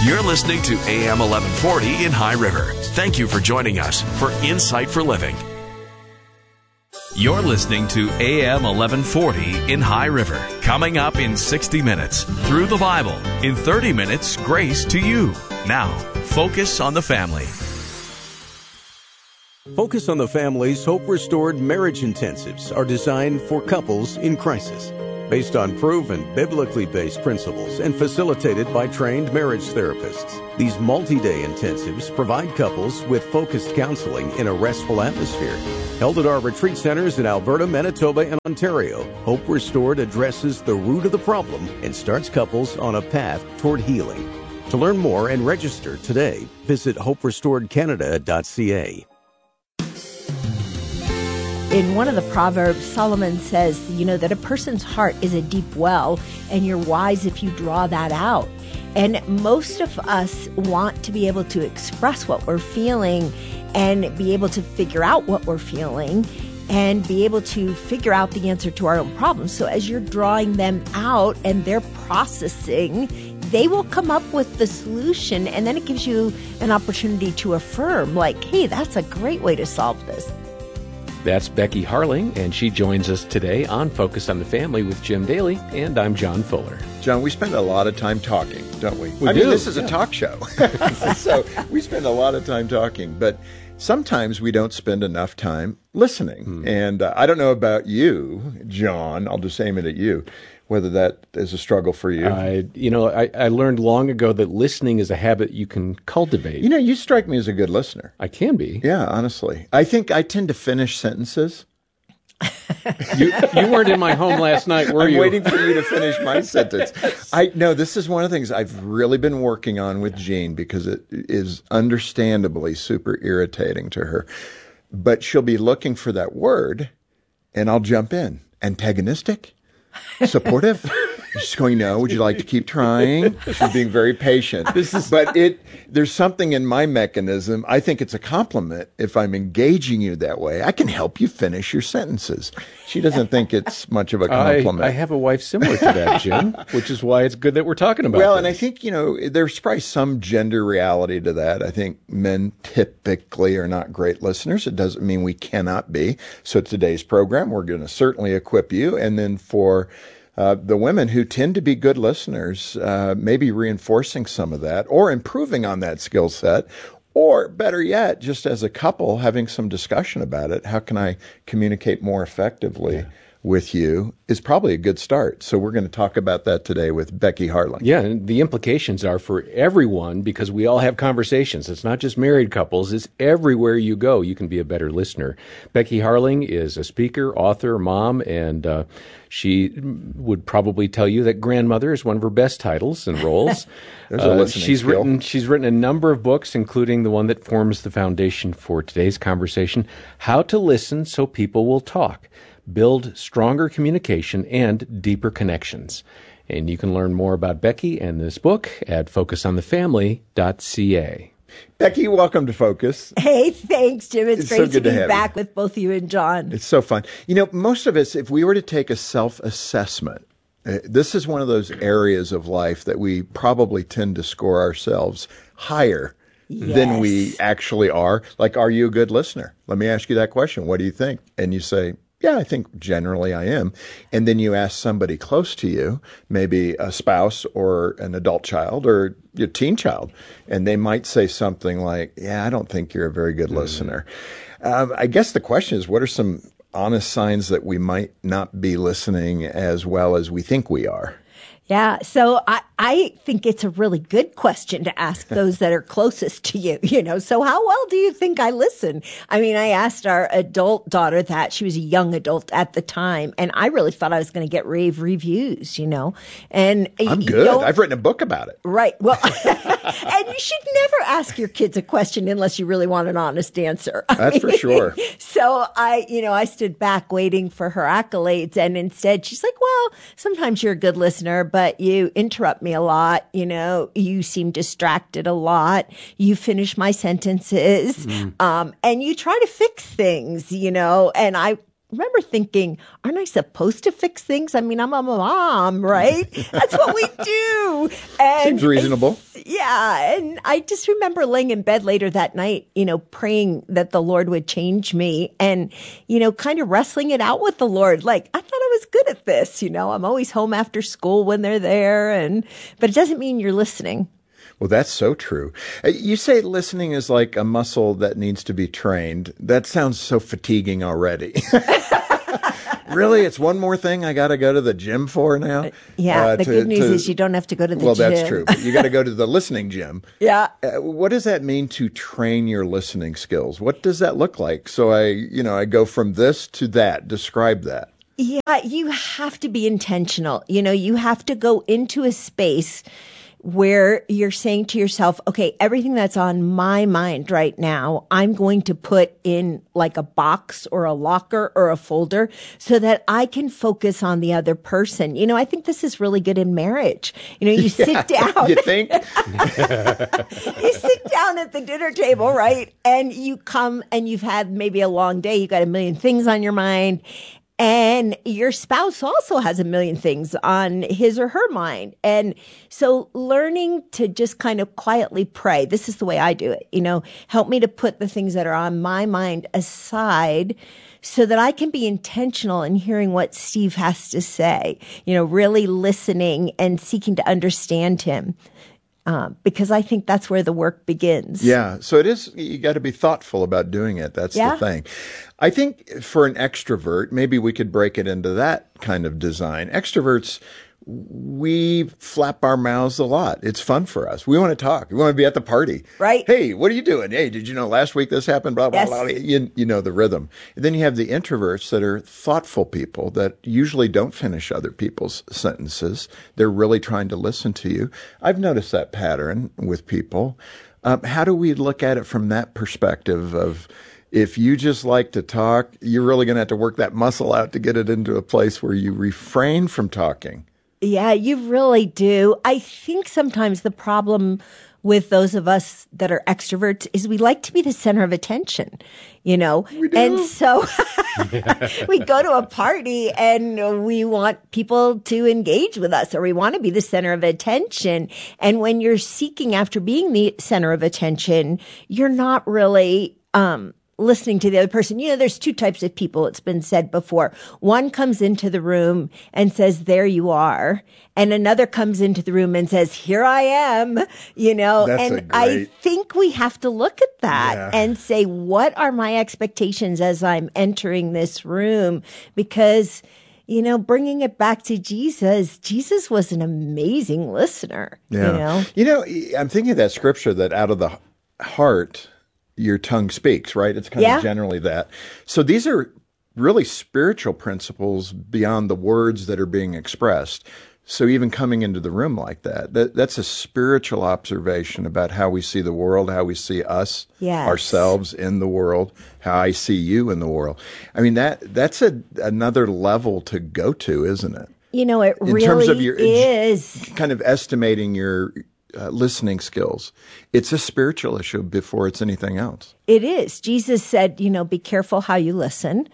You're listening to AM 1140 in High River. Thank you for joining us for Insight for Living. You're listening to AM 1140 in High River. Coming up in 60 minutes, Through the Bible. In 30 minutes, Grace to You. Now, Focus on the Family. Focus on the Family's Hope Restored Marriage Intensives are designed for couples in crisis. Based on proven, biblically based principles and facilitated by trained marriage therapists. These multi-day intensives provide couples with focused counseling in a restful atmosphere. Held at our retreat centers in Alberta, Manitoba, and Ontario, Hope Restored addresses the root of the problem and starts couples on a path toward healing. To learn more and register today, visit hoperestoredcanada.ca. In one of the Proverbs, Solomon says, that a person's heart is a deep well, and you're wise if you draw that out. And most of us want to be able to express what we're feeling and be able to figure out what we're feeling and be able to figure out the answer to our own problems. So as you're drawing them out and they're processing, they will come up with the solution, and then it gives you an opportunity to affirm, like, hey, that's a great way to solve this. That's Becky Harling, and she joins us today on Focus on the Family with Jim Daly, and I'm John Fuller. John, we spend a lot of time talking, don't we? We do. mean, this is a talk show, so we spend a lot of time talking, but sometimes we don't spend enough time listening. And I don't know about you, John, I'll just aim it at you, whether that is a struggle for you. I learned long ago that listening is a habit you can cultivate. You strike me as a good listener. I can be. Yeah, honestly. I think I tend to finish sentences. You weren't in my home last night, were you? I'm waiting for you to finish my sentence. This is one of the things I've really been working on with Jean because it is understandably super irritating to her. But she'll be looking for that word, and I'll jump in. Antagonistic? Supportive? She's going, no, would you like to keep trying? She's being very patient. There's something in my mechanism. I think it's a compliment if I'm engaging you that way. I can help you finish your sentences. She doesn't think it's much of a compliment. I have a wife similar to that, Jim, which is why it's good that we're talking about Well, this. And I think, there's probably some gender reality to that. I think men typically are not great listeners. It doesn't mean we cannot be. So today's program, we're going to certainly equip you. And then for the women who tend to be good listeners, maybe reinforcing some of that or improving on that skill set, or better yet, just as a couple having some discussion about it. How can I communicate more effectively with you is probably a good start. So we're going to talk about that today with Becky Harling. Yeah, and the implications are for everyone because we all have conversations. It's not just married couples. It's everywhere you go. You can be a better listener. Becky Harling is a speaker, author, mom, and she would probably tell you that grandmother is one of her best titles and roles. There's a listening skill. She's written a number of books, including the one that forms the foundation for today's conversation, How to Listen So People Will Talk. Build stronger communication and deeper connections. And you can learn more about Becky and this book at focusonthefamily.ca. Becky, welcome to Focus. Hey, thanks, Jim. It's great so good to be have back you. with both you and John. It's so fun. Most of us, if we were to take a self-assessment, this is one of those areas of life that we probably tend to score ourselves higher than we actually are. Like, are you a good listener? Let me ask you that question. What do you think? And you say, yeah, I think generally I am. And then you ask somebody close to you, maybe a spouse or an adult child or your teen child, and they might say something like, yeah, I don't think you're a very good listener. I guess the question is, what are some honest signs that we might not be listening as well as we think we are? Yeah, so I think it's a really good question to ask those that are closest to you, So how well do you think I listen? I mean, I asked our adult daughter that. She was a young adult at the time, and I really thought I was going to get rave reviews, And I'm good. I've written a book about it. Right. Well, and you should never ask your kids a question unless you really want an honest answer. That's for sure. So I stood back waiting for her accolades, and instead she's like, well, sometimes you're a good listener, but you interrupt me a lot. You seem distracted a lot. You finish my sentences, and you try to fix things, and I remember thinking, aren't I supposed to fix things? I mean, I'm a mom, right? That's what we do. And seems reasonable. Yeah. Yeah. And I just remember laying in bed later that night, praying that the Lord would change me and, kind of wrestling it out with the Lord. Like, I thought I was good at this. I'm always home after school when they're there. But it doesn't mean you're listening. Well, that's so true. You say listening is like a muscle that needs to be trained. That sounds so fatiguing already. Really? It's one more thing I got to go to the gym for now? Yeah. The good news is you don't have to go to the gym. Well, that's true. But you got to go to the listening gym. Yeah. What does that mean to train your listening skills? What does that look like? So I go from this to that. Describe that. Yeah. You have to be intentional. You have to go into a space where you're saying to yourself, okay, everything that's on my mind right now, I'm going to put in like a box or a locker or a folder so that I can focus on the other person. I think this is really good in marriage. You sit down. You think? You sit down at the dinner table, right? And you come and you've had maybe a long day. You got a million things on your mind. And your spouse also has a million things on his or her mind. And so learning to just kind of quietly pray, this is the way I do it, help me to put the things that are on my mind aside so that I can be intentional in hearing what Steve has to say, really listening and seeking to understand him. Because I think that's where the work begins. Yeah. So it is, you got to be thoughtful about doing it. That's the thing. I think for an extrovert, maybe we could break it into that kind of design. Extroverts, we flap our mouths a lot. It's fun for us. We want to talk. We want to be at the party. Right. Hey, what are you doing? Hey, did you know last week this happened? Blah, blah, Yes. blah. You know the rhythm. And then you have the introverts that are thoughtful people that usually don't finish other people's sentences. They're really trying to listen to you. I've noticed that pattern with people. How do we look at it from that perspective of, if you just like to talk, you're really going to have to work that muscle out to get it into a place where you refrain from talking. Yeah, you really do. I think sometimes the problem with those of us that are extroverts is we like to be the center of attention, We do. And so we go to a party and we want people to engage with us, or we want to be the center of attention. And when you're seeking after being the center of attention, you're not really listening to the other person. There's two types of people. It's been said before. One comes into the room and says, there you are. And another comes into the room and says, here I am, I think we have to look at that and say, what are my expectations as I'm entering this room? Because, bringing it back to Jesus was an amazing listener, I'm thinking of that scripture that out of the heart, your tongue speaks, right? It's kind of generally that. So these are really spiritual principles beyond the words that are being expressed. So even coming into the room like that's a spiritual observation about how we see the world, how we see us, ourselves in the world, how I see you in the world. I mean, that's another level to go to, isn't it? It in really terms of your, is. Kind of estimating your listening skills. It's a spiritual issue before it's anything else. It is. Jesus said, be careful how you listen.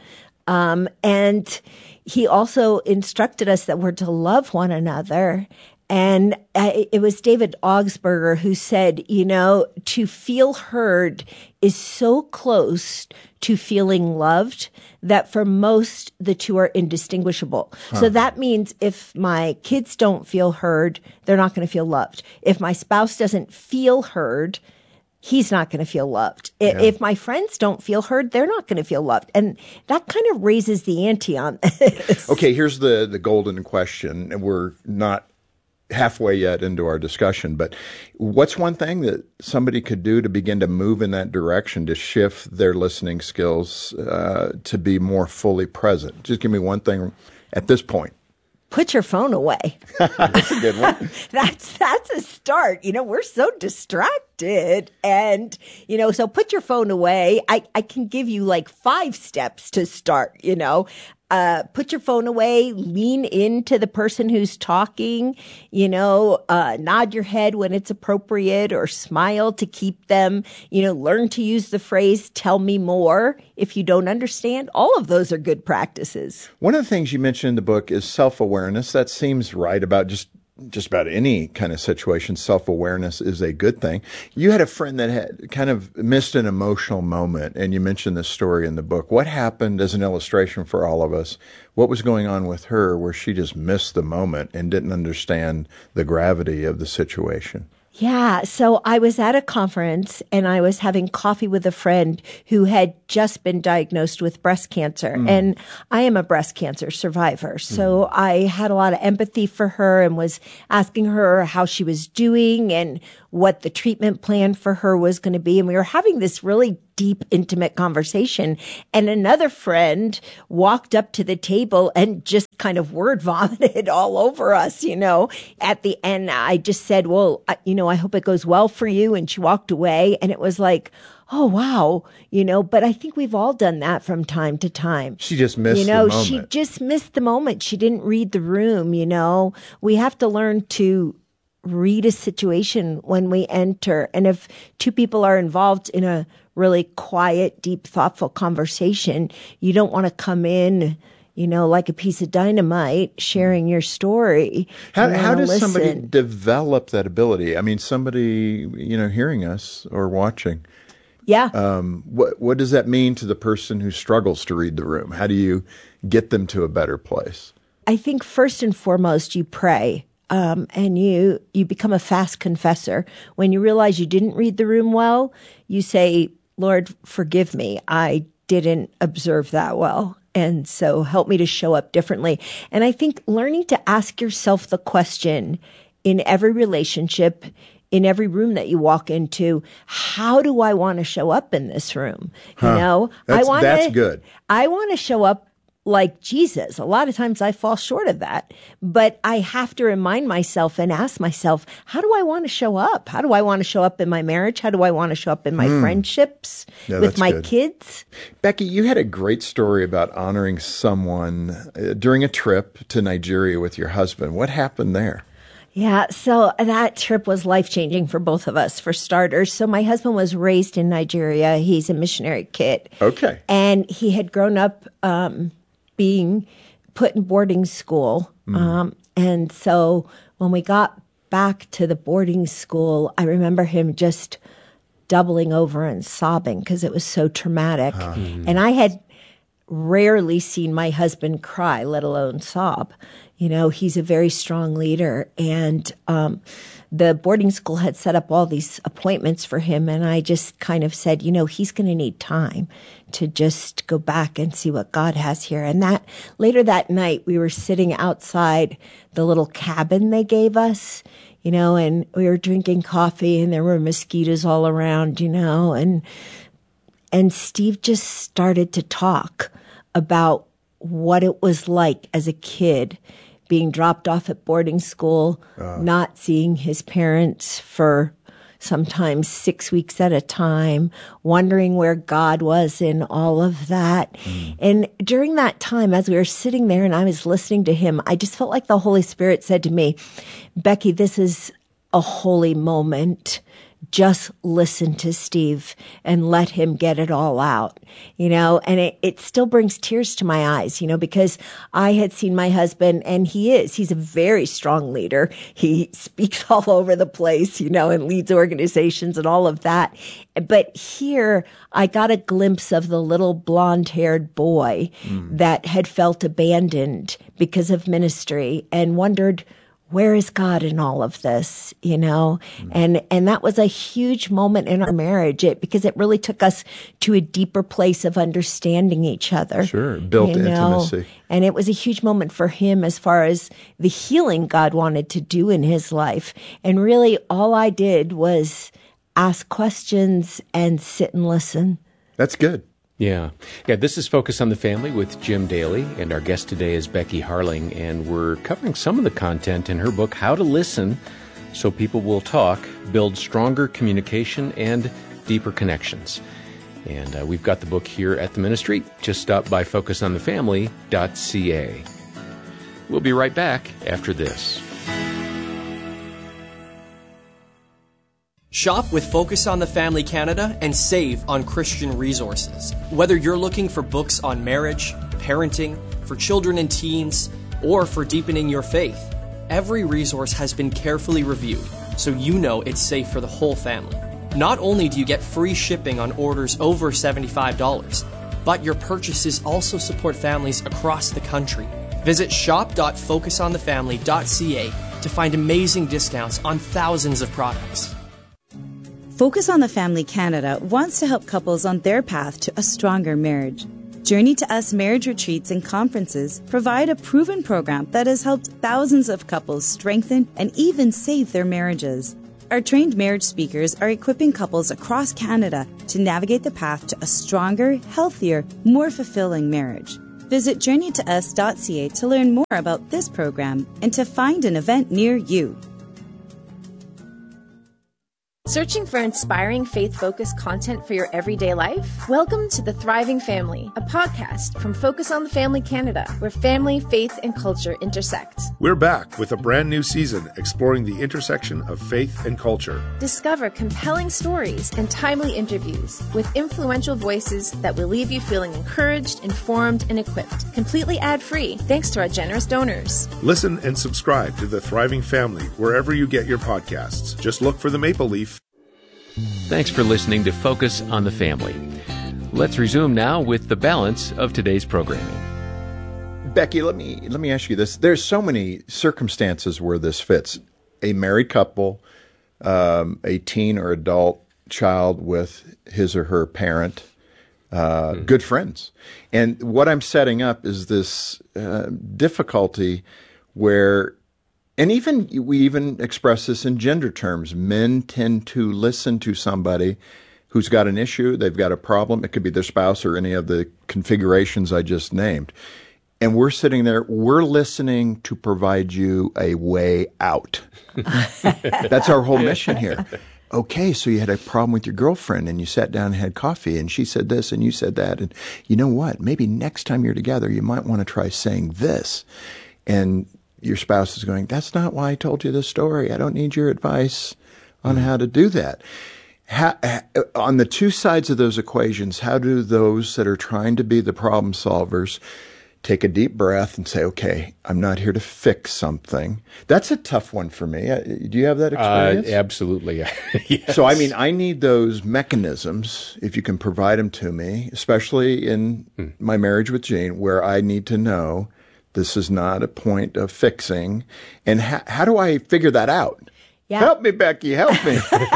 And he also instructed us that we're to love one another. And it was David Augsburger who said, to feel heard is so close to feeling loved that for most, the two are indistinguishable. So that means if my kids don't feel heard, they're not going to feel loved. If my spouse doesn't feel heard, he's not going to feel loved. If my friends don't feel heard, they're not going to feel loved. And that kind of raises the ante on this. Okay, here's the golden question. And we're not halfway yet into our discussion, but what's one thing that somebody could do to begin to move in that direction to shift their listening skills to be more fully present? Just give me one thing at this point. Put your phone away. That's a good one. That's a start. We're so distracted. And, so put your phone away. I can give you like 5 steps to start, Put your phone away, lean into the person who's talking, nod your head when it's appropriate or smile to keep them, learn to use the phrase, tell me more if you don't understand. All of those are good practices. One of the things you mentioned in the book is self-awareness. That seems right about just just about any kind of situation, self-awareness is a good thing. You had a friend that had kind of missed an emotional moment, and you mentioned this story in the book. What happened, as an illustration for all of us? What was going on with her where she just missed the moment and didn't understand the gravity of the situation? Yeah, so I was at a conference and I was having coffee with a friend who had just been diagnosed with breast cancer. And I am a breast cancer survivor. So I had a lot of empathy for her and was asking her how she was doing and what the treatment plan for her was going to be. And we were having this really deep, intimate conversation. And another friend walked up to the table and just kind of word vomited all over us, At the end, I just said, well, I hope it goes well for you. And she walked away. And it was like, oh, wow, but I think we've all done that from time to time. She just missed the moment. She just missed the moment. She didn't read the room, We have to learn to read a situation when we enter. And if two people are involved in a really quiet, deep, thoughtful conversation, you don't want to come in, like a piece of dynamite sharing your story. How does somebody develop that ability? I mean, somebody, hearing us or watching. Yeah. What does that mean to the person who struggles to read the room? How do you get them to a better place? I think first and foremost, you pray. And you become a fast confessor. When you realize you didn't read the room well, you say, Lord, forgive me. I didn't observe that well. And so help me to show up differently. And I think learning to ask yourself the question in every relationship, in every room that you walk into, how do I want to show up in this room? That's good. I want to show up like Jesus. A lot of times I fall short of that, but I have to remind myself and ask myself, how do I want to show up? How do I want to show up in my marriage? How do I want to show up in my friendships with my kids? Becky, you had a great story about honoring someone during a trip to Nigeria with your husband. What happened there? Yeah, so that trip was life-changing for both of us, for starters. So my husband was raised in Nigeria. He's a missionary kid. Okay. And he had grown up being put in boarding school. And so when we got back to the boarding school, I remember him just doubling over and sobbing because it was so traumatic. And I had rarely seen my husband cry, let alone sob. He's a very strong leader. And the boarding school had set up all these appointments for him. And I just kind of said, he's going to need time to just go back and see what God has here. And that later that night, we were sitting outside the little cabin they gave us, and we were drinking coffee and there were mosquitoes all around, and Steve just started to talk about what it was like as a kid being dropped off at boarding school, not seeing his parents for sometimes 6 weeks at a time, wondering where God was in all of that. And during that time, as we were sitting there and I was listening to him, I just felt like the Holy Spirit said to me, Becky, this is a holy moment. Just listen to Steve and let him get it all out, and it still brings tears to my eyes, because I had seen my husband and he's a very strong leader. He speaks all over the place, and leads organizations and all of that. But here I got a glimpse of the little blonde-haired boy that had felt abandoned because of ministry and wondered, where is God in all of this, And that was a huge moment in our marriage because it really took us to a deeper place of understanding each other. Sure, built intimacy. And it was a huge moment for him as far as the healing God wanted to do in his life. And really all I did was ask questions and sit and listen. That's good. Yeah, this is Focus on the Family with Jim Daly, and our guest today is Becky Harling, and we're covering some of the content in her book, How to Listen So People Will Talk, Build Stronger Communication and Deeper Connections. And we've got the book here at the ministry. Just stop by focusonthefamily.ca. We'll be right back after this. Shop with Focus on the Family Canada and save on Christian resources. Whether you're looking for books on marriage, parenting, for children and teens, or for deepening your faith, Every resource has been carefully reviewed, so you know it's safe for the whole family. Not only do you get free shipping on orders over $75, but your purchases also support families across the country. Visit shop.focusonthefamily.ca to find amazing discounts on thousands of products. Focus on the Family Canada wants to help couples on their path to a stronger marriage. Journey to Us marriage retreats and conferences provide a proven program that has helped thousands of couples strengthen and even save their marriages. Our trained marriage speakers are equipping couples across Canada to navigate the path to a stronger, healthier, more fulfilling marriage. Visit journeytous.ca to learn more about this program and to find an event near you. Searching for inspiring faith-focused content for your everyday life? Welcome to The Thriving Family, a podcast from Focus on the Family Canada, where family, faith, and culture intersect. We're back with a brand new season exploring the intersection of faith and culture. Discover compelling stories and timely interviews with influential voices that will leave you feeling encouraged, informed, and equipped. Completely ad-free, thanks to our generous donors. Listen and subscribe to The Thriving Family wherever you get your podcasts. Just look for the Maple Leaf. Thanks for listening to Focus on the Family. Let's resume now with the balance of today's programming. Becky, let me ask you this. There's so many circumstances where this fits. A married couple, a teen or adult child with his or her parent, good friends. And what I'm setting up is this difficulty where, and we even express this in gender terms. Men tend to listen to somebody who's got an issue, they've got a problem. It could be their spouse or any of the configurations I just named. And we're sitting there, we're listening to provide you a way out. That's our whole mission here. Okay, so you had a problem with your girlfriend and you sat down and had coffee and she said this and you said that. And you know what? Maybe next time you're together, you might want to try saying this. And your spouse is going, that's not why I told you this story. I don't need your advice on how to do that. On the two sides of those equations, how do those that are trying to be the problem solvers take a deep breath and say, okay, I'm not here to fix something? That's a tough one for me. Do you have that experience? Absolutely. Yes. So, I need those mechanisms, if you can provide them to me, especially in my marriage with Jean, where I need to know this is not a point of fixing. And how do I figure that out? Yeah. Help me, Becky. Help me.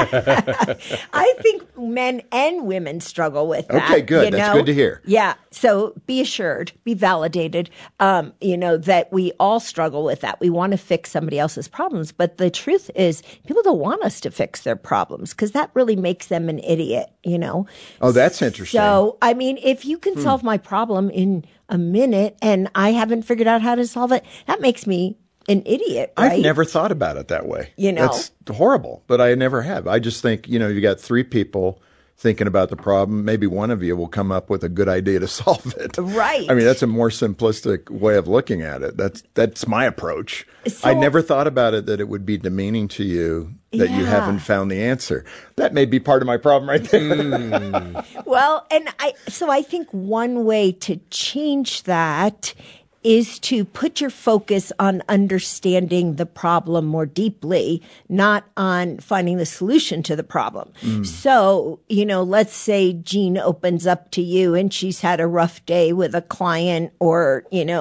I think men and women struggle with that. Okay, good. That's good to hear. Yeah. So be assured, be validated, that we all struggle with that. We want to fix somebody else's problems. But the truth is, people don't want us to fix their problems because that really makes them an idiot, Oh, that's interesting. So, if you can solve my problem in a minute and I haven't figured out how to solve it, that makes me an idiot, right? I've never thought about it that way. That's horrible, but I never have. I just think, you got three people thinking about the problem. Maybe one of you will come up with a good idea to solve it. Right. That's a more simplistic way of looking at it. That's my approach. I never thought about it that it would be demeaning to you that you haven't found the answer. That may be part of my problem right there. Well, I think one way to change that is to put your focus on understanding the problem more deeply, not on finding the solution to the problem. So, let's say Jean opens up to you and she's had a rough day with a client or,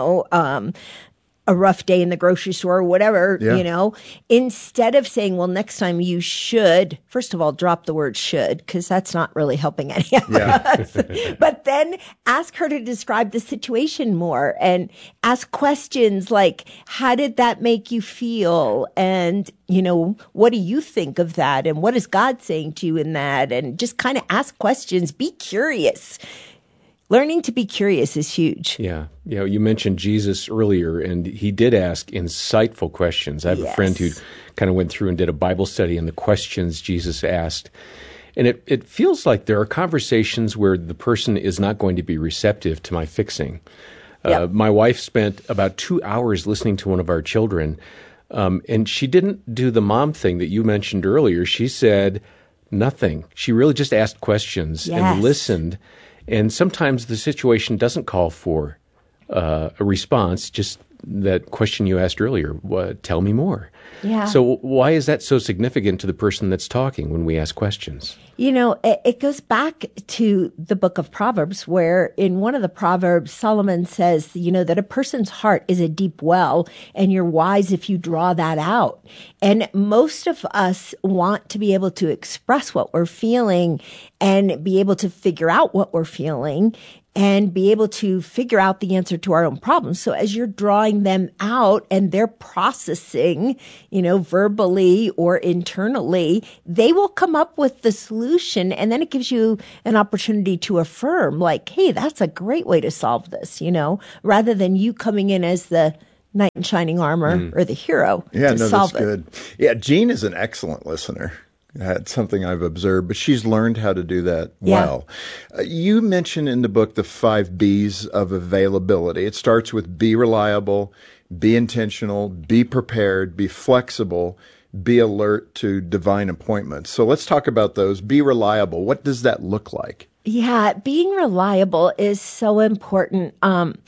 a rough day in the grocery store or whatever, instead of saying, well, next time you should, first of all, drop the word should, because that's not really helping any of us. But then ask her to describe the situation more and ask questions like, how did that make you feel? And, what do you think of that? And what is God saying to you in that? And just kind of ask questions. Be curious. Learning to be curious is huge. Yeah. You mentioned Jesus earlier, and he did ask insightful questions. I have a friend who kind of went through and did a Bible study on the questions Jesus asked. And it feels like there are conversations where the person is not going to be receptive to my fixing. My wife spent about 2 hours listening to one of our children, and she didn't do the mom thing that you mentioned earlier. She said nothing. She really just asked questions and listened. And sometimes the situation doesn't call for a response, just that question you asked earlier, tell me more. Yeah. So why is that so significant to the person that's talking when we ask questions? You know, it goes back to the book of Proverbs, where in one of the Proverbs, Solomon says, that a person's heart is a deep well, and you're wise if you draw that out. And most of us want to be able to express what we're feeling and be able to figure out what we're feeling and be able to figure out the answer to our own problems. So as you're drawing them out and they're processing, verbally or internally, they will come up with the solution. And then it gives you an opportunity to affirm, like, hey, that's a great way to solve this, rather than you coming in as the knight in shining armor or the hero to solve that's good. Yeah, Jean is an excellent listener. That's something I've observed, but she's learned how to do that well. You mentioned in the book the 5 B's of availability. It starts with be reliable, be intentional, be prepared, be flexible, be alert to divine appointments. So let's talk about those. Be reliable. What does that look like? Yeah, being reliable is so important.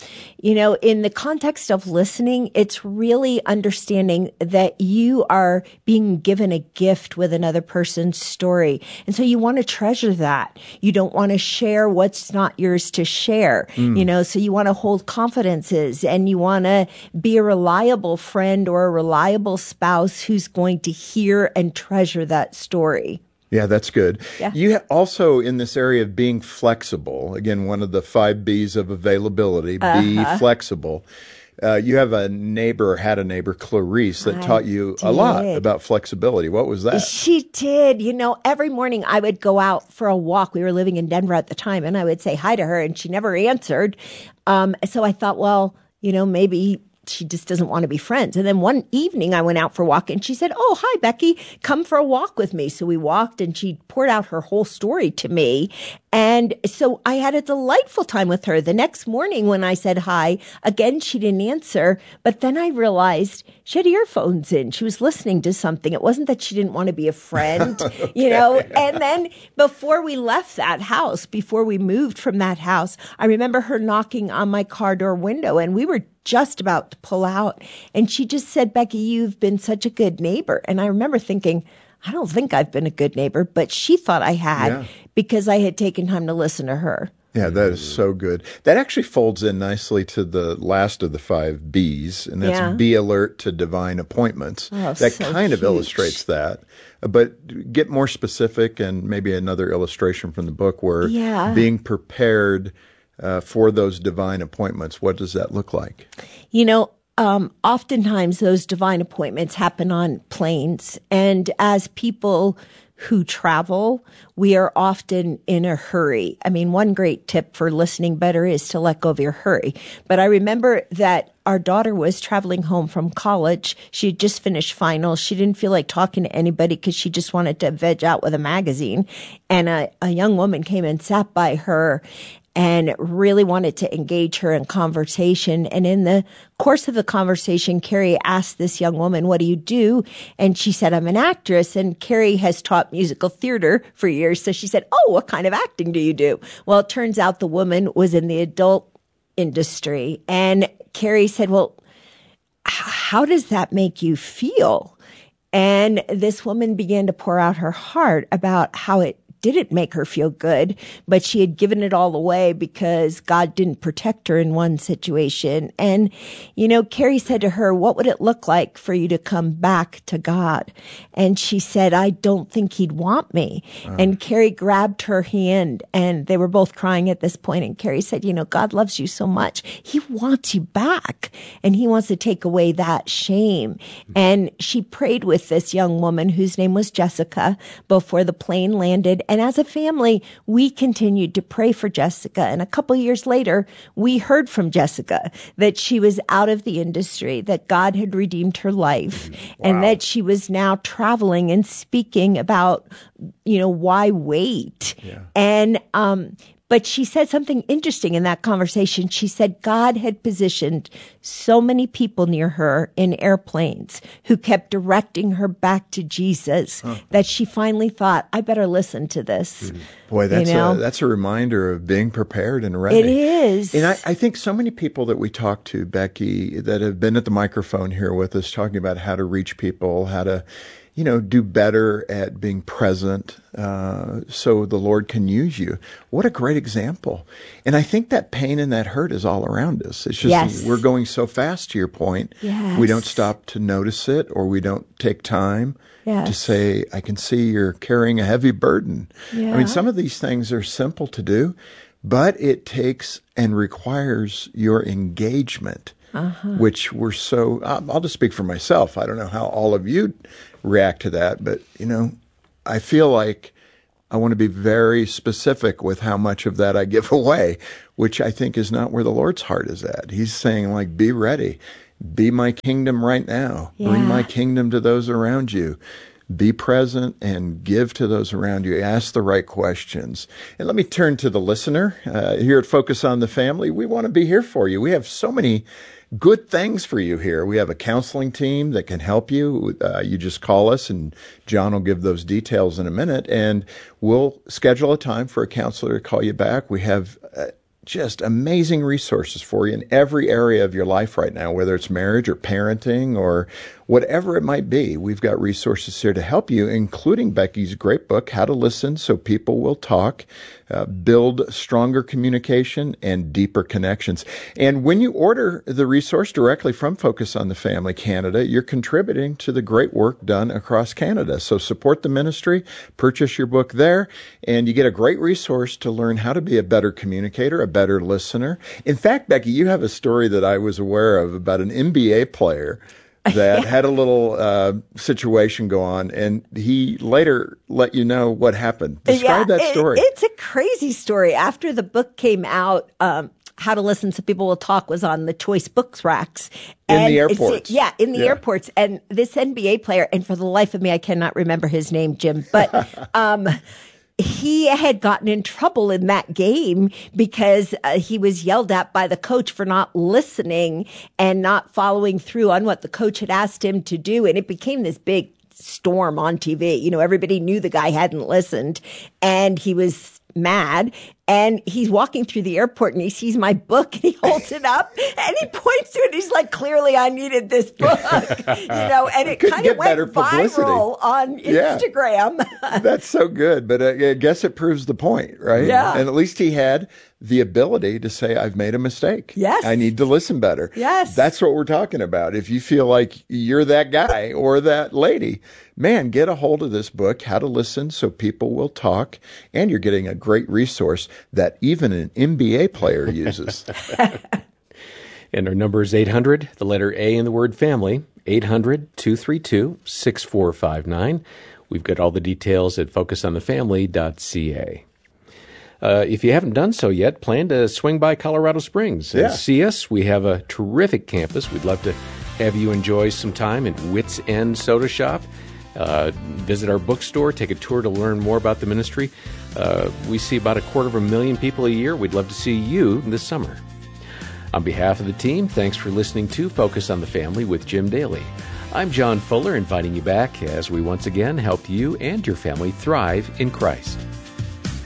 In the context of listening, it's really understanding that you are being given a gift with another person's story. And so you want to treasure that. You don't want to share what's not yours to share, so you want to hold confidences and you want to be a reliable friend or a reliable spouse who's going to hear and treasure that story. Yeah, that's good. Yeah. You also, in this area of being flexible, again, one of the 5 B's of availability, be flexible. You have had a neighbor, Clarice, that taught you a lot about flexibility. What was that? She did. Every morning I would go out for a walk. We were living in Denver at the time, and I would say hi to her, and she never answered. So I thought, well, maybe she just doesn't want to be friends. And then one evening I went out for a walk and she said, oh, hi, Becky, come for a walk with me. So we walked and she poured out her whole story to me. And so I had a delightful time with her. The next morning when I said hi, again, she didn't answer. But then I realized she had earphones in. She was listening to something. It wasn't that she didn't want to be a friend, And then before we left that house, before we moved from that house, I remember her knocking on my car door window and we were just about to pull out. And she just said, Becky, you've been such a good neighbor. And I remember thinking, I don't think I've been a good neighbor, but she thought I had because I had taken time to listen to her. Yeah, that is so good. That actually folds in nicely to the last of the 5 B's, and that's be alert to divine appointments. Oh, that so kind of huge. illustrates that. But get more specific, and maybe another illustration from the book where being prepared for those divine appointments. What does that look like? Oftentimes those divine appointments happen on planes. And as people who travel, we are often in a hurry. I mean, one great tip for listening better is to let go of your hurry. But I remember that our daughter was traveling home from college. She had just finished finals. She didn't feel like talking to anybody because she just wanted to veg out with a magazine. And a young woman came and sat by her and really wanted to engage her in conversation. And in the course of the conversation, Carrie asked this young woman, what do you do? And she said, I'm an actress. And Carrie has taught musical theater for years. So she said, oh, what kind of acting do you do? Well, it turns out the woman was in the adult industry. And Carrie said, well, how does that make you feel? And this woman began to pour out her heart about how it didn't make her feel good, but she had given it all away because God didn't protect her in one situation. And, Carrie said to her, what would it look like for you to come back to God? And she said, I don't think he'd want me. And Carrie grabbed her hand and they were both crying at this point. And Carrie said, God loves you so much. He wants you back and he wants to take away that shame. And she prayed with this young woman whose name was Jessica before the plane landed. And as a family, we continued to pray for Jessica. And a couple of years later, we heard from Jessica that she was out of the industry, that God had redeemed her life, and that she was now traveling and speaking about, why wait? Yeah. And But she said something interesting in that conversation. She said God had positioned so many people near her in airplanes who kept directing her back to Jesus that she finally thought, I better listen to this. Boy, that's a reminder of being prepared and ready. It is. And I think so many people that we talk to, Becky, that have been at the microphone here with us talking about how to reach people, how to do better at being present so the Lord can use you. What a great example. And I think that pain and that hurt is all around us. It's just we're going so fast, to your point. Yes. We don't stop to notice it, or we don't take time to say, I can see you're carrying a heavy burden. Yeah. I mean, some of these things are simple to do, but it takes and requires your engagement. Which we're so, I'll just speak for myself. I don't know how all of you react to that, but, I feel like I want to be very specific with how much of that I give away, which I think is not where the Lord's heart is at. He's saying, like, be ready. Be my kingdom right now. Yeah. Bring my kingdom to those around you. Be present and give to those around you. Ask the right questions. And let me turn to the listener. Here at Focus on the Family, we want to be here for you. We have so many good things for you here. We have a counseling team that can help you. You just call us, and John will give those details in a minute, and we'll schedule a time for a counselor to call you back. We have just amazing resources for you in every area of your life right now, whether it's marriage or parenting or whatever it might be. We've got resources here to help you, including Becky's great book, How to Listen So People Will Talk, build stronger communication and deeper connections. And when you order the resource directly from Focus on the Family Canada, you're contributing to the great work done across Canada. So support the ministry, purchase your book there, and you get a great resource to learn how to be a better communicator, a better listener. In fact, Becky, you have a story that I was aware of about an NBA player that had a little situation go on, and he later let you know what happened. Describe that story. It's a crazy story. After the book came out, How to Listen So People Will Talk was on the choice books racks. In the airports. In the airports. And this NBA player, and for the life of me, I cannot remember his name, Jim, but he had gotten in trouble in that game because he was yelled at by the coach for not listening and not following through on what the coach had asked him to do. And it became this big storm on TV. Everybody knew the guy hadn't listened, and he was mad. And he's walking through the airport, and he sees my book, and he holds it up, and he points to it. He's like, clearly I needed this book, and it kind of went viral on Instagram. That's so good. But I guess it proves the point, right? Yeah. And at least he had the ability to say, I've made a mistake. Yes. I need to listen better. Yes. That's what we're talking about. If you feel like you're that guy or that lady, man, get a hold of this book, How to Listen So People Will Talk, and you're getting a great resource that even an NBA player uses. And our number is 800, the letter A in the word family, 800-232-6459. We've got all the details at focusonthefamily.ca. If you haven't done so yet, plan to swing by Colorado Springs and see us. We have a terrific campus. We'd love to have you enjoy some time at Wits End Soda Shop. Visit our bookstore, take a tour to learn more about the ministry. We see about 250,000 people a year. We'd love to see you this summer. On behalf of the team, thanks for listening to Focus on the Family with Jim Daly. I'm John Fuller, inviting you back as we once again help you and your family thrive in Christ.